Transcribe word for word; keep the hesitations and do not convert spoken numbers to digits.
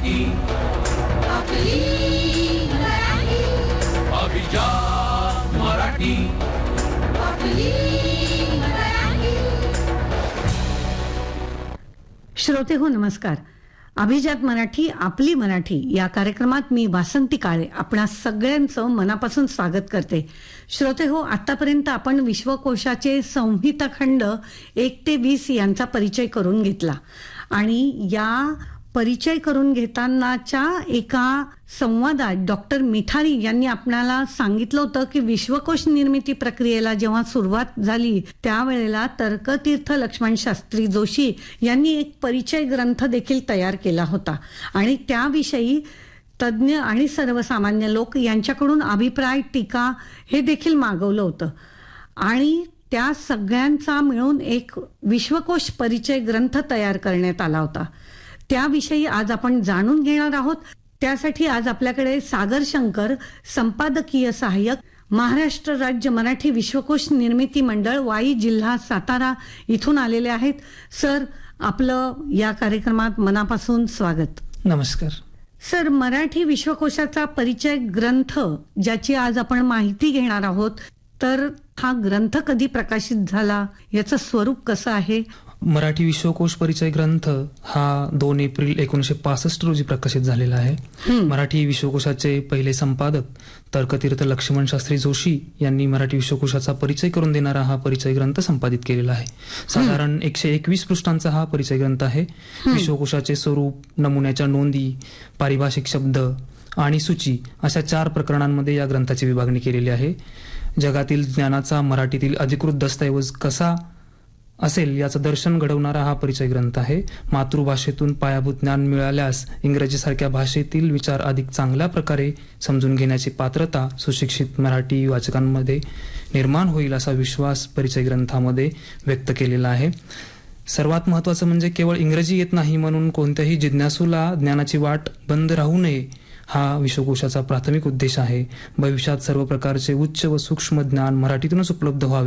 मराठी आपली मराठी अभिजात मराठी आपली मराठी. श्रोते हो नमस्कार. अभिजात मराठी आपली मराठी या कार्यक्रमात मी वासंती काळे आपणा सगळ्यांचं मनापासून स्वागत करते. श्रोते हो, आतापर्यंत आपण विश्वकोशाचे संहिता खंड एक ते वीस यांचा परिचय करून घेतला आणि या परिचय करून घेतानाच्या एका संवादात डॉक्टर मिठारी यांनी आपल्याला सांगितलं होतं की विश्वकोश निर्मिती प्रक्रियेला जेव्हा सुरुवात झाली त्यावेळेला तर्कतीर्थ लक्ष्मण शास्त्री जोशी यांनी एक परिचय ग्रंथ देखील तयार केला होता आणि त्याविषयी तज्ज्ञ आणि सर्वसामान्य लोक यांच्याकडून अभिप्राय टीका हे देखील मागवलं होतं आणि त्या सगळ्यांचा मिळून एक विश्वकोश परिचय ग्रंथ तयार करण्यात आला होता. त्याविषयी आज आपण जाणून घेणार आहोत. त्यासाठी आज आपल्याकडे सागर शंकर, संपादकीय सहाय्यक, महाराष्ट्र राज्य मराठी विश्वकोश निर्मिती मंडळ, वाई, जिल्हा सातारा इथून आलेले आहेत. सर, आपलं या कार्यक्रमात मनापासून स्वागत. नमस्कार सर. मराठी विश्वकोशाचा परिचय ग्रंथ ज्याची आज आपण माहिती घेणार आहोत, तर हा ग्रंथ कधी प्रकाशित झाला, याचं स्वरूप कसं आहे? मराठी विश्वकोश परिचय ग्रंथ हा दोन एप्रिल एकोणीसशे पासष्ट रोजी प्रकाशित झालेला आहे. मराठी विश्वकोशाचे पहिले संपादक तर्कतीर्थ लक्ष्मण शास्त्री जोशी यांनी मराठी विश्वकोशाचा परिचय करून देणारा हा परिचय ग्रंथ संपादित केलेला आहे. साधारण एकशे एकवीस पृष्ठांचा हा परिचय ग्रंथ आहे. विश्वकोशाचे स्वरूप, नमुन्याच्या नोंदी, पारिभाषिक शब्द आणि सूची अशा चार प्रकरणांमध्ये या ग्रंथाची विभागणी केलेली आहे. जगातील ज्ञानाचा मराठीतील अधिकृत दस्तऐवज कसा असेल याचं दर्शन घडवणारा हा परिचय ग्रंथ आहे. मातृभाषेतून पायाभूत ज्ञान मिळाल्यास इंग्रजीसारख्या भाषेतील विचार अधिक चांगल्या प्रकारे समजून घेण्याची पात्रता सुशिक्षित मराठी वाचकांमध्ये निर्माण होईल असा विश्वास परिचय ग्रंथामध्ये व्यक्त केलेला आहे. सर्वात महत्त्वाचं म्हणजे केवळ इंग्रजी येत नाही म्हणून कोणत्याही जिज्ञासूला ज्ञानाची वाट बंद राहू नये हा विश्वकोशाचा प्राथमिक उद्देश आहे. भविष्यात सर्व प्रकारचे उच्च व सूक्ष्म ज्ञान मराठीतूनच उपलब्ध व्हावे